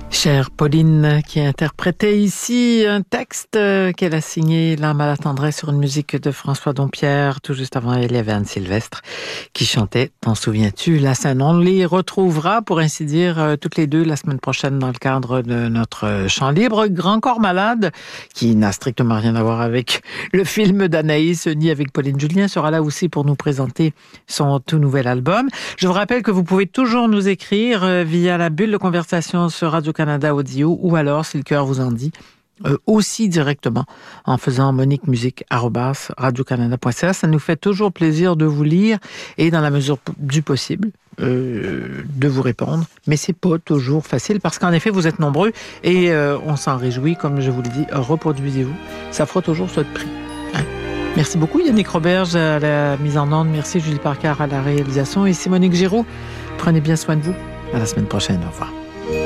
Chère Pauline, qui interprétait ici un texte qu'elle a signé, L'âme à la tendresse, sur une musique de François Dompierre. Tout juste avant, il y avait Anne Sylvestre qui chantait « T'en souviens-tu » la scène. On les retrouvera, pour ainsi dire, toutes les deux la semaine prochaine dans le cadre de notre chant libre. Grand Corps Malade, qui n'a strictement rien à voir avec le film d'Anaïs, ni avec Pauline Julien, sera là aussi pour nous présenter son tout nouvel album. Je vous rappelle que vous pouvez toujours nous écrire via la bulle de conversation sur Radio-Canada Audio, ou alors, si le cœur vous en dit, aussi directement en faisant moniquemusique@radiocanada.ca. Ça nous fait toujours plaisir de vous lire et, dans la mesure du possible, de vous répondre. Mais c'est pas toujours facile parce qu'en effet, vous êtes nombreux et on s'en réjouit. Comme je vous le dis, reproduisez-vous. Ça fera toujours ce prix. Hein? Merci beaucoup Yannick Roberge à la mise en onde. Merci Julie Parker à la réalisation. Ici Monique Giroux. Prenez bien soin de vous. À la semaine prochaine. Au revoir.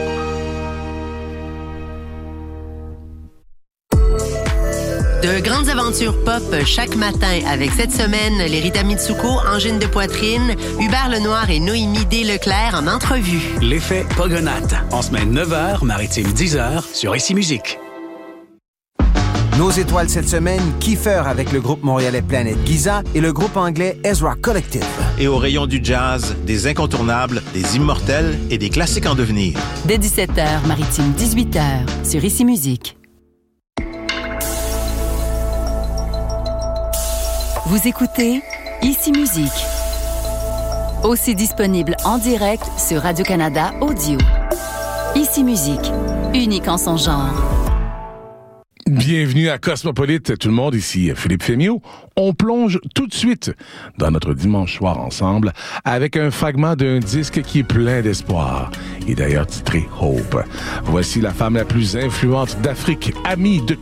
De grandes aventures pop chaque matin avec cette semaine les Rita Mitsuko, Angine de Poitrine, Hubert Lenoir et Noémie D. Leclerc en entrevue. L'effet Pogonate, en semaine 9h, maritime 10h, sur Ici Musique. Nos étoiles cette semaine, Kiefer avec le groupe montréalais Planète Giza et le groupe anglais Ezra Collective. Et au rayon du jazz, des incontournables, des immortels et des classiques en devenir. Dès 17h, maritime 18h, sur Ici Musique. Vous écoutez Ici Musique. Aussi disponible en direct sur Radio-Canada Audio. Ici Musique, unique en son genre. Bienvenue à Cosmopolite, tout le monde, ici Philippe Fémiot. On plonge tout de suite dans notre dimanche soir ensemble avec un fragment d'un disque qui est plein d'espoir et d'ailleurs titré Hope. Voici la femme la plus influente d'Afrique, amie de